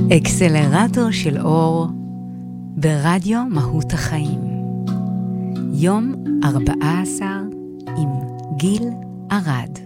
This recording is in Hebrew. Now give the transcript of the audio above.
אקסלרטור של אור ברדיו מהות החיים. יום 14 עם גיל ארד.